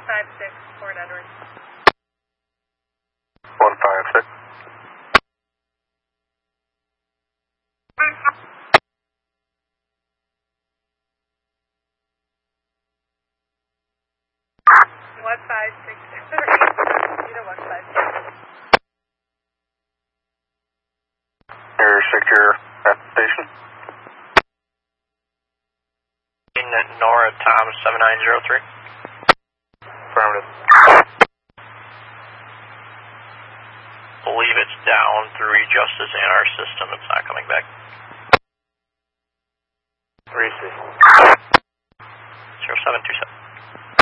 156, Fort Edward. 156. What 563? Either 156. You're secure at the station. In Nora, Tom 7903. Affirmative. Believe it's down through Justice in our system. It's not coming back. 3C. 0727.